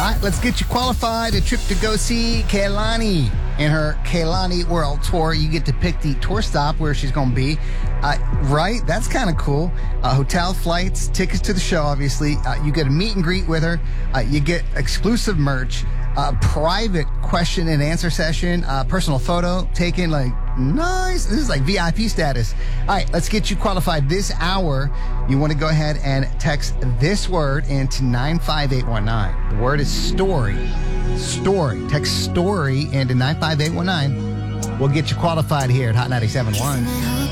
right, let's get you qualified. A trip to go see Kehlani in her Kehlani World Tour. You get to pick the tour stop where she's going to be. Right? That's kind of cool. Hotel, flights, tickets to the show, obviously. You get a meet and greet with her. You get exclusive merch, private question and answer session, personal photo taken. Like, nice. This is like VIP status. All right, let's get you qualified this hour. You want to go ahead and text this word into 95819. The word is story. Story. Text story into 95819. We'll get you qualified here at Hot 97.1.